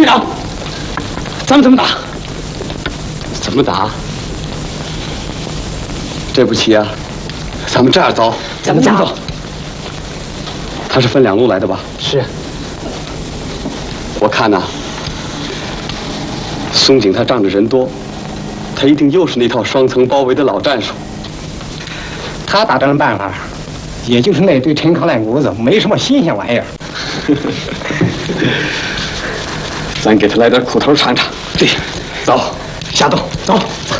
队长，咱们怎么打？怎么打？这步棋啊，咱们这样走。咱们这么走？他是分2路来的吧？是。我看呐，松井他仗着人多，他一定又是那套双层包围的老战术。 他打仗的办法，也就是那堆陈糠烂谷子，没什么新鲜玩意儿。 咱给他来点苦头尝尝。对，走，下洞，走。